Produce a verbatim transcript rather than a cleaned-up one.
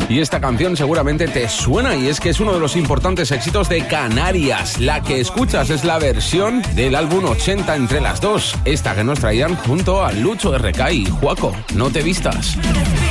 Y esta canción seguramente te suena y es que es uno de los importantes éxitos de Canarias. La que escuchas es la versión del álbum ochenta entre las dos, esta que nos traían junto a Lucho R K y Juaco. No te vistas.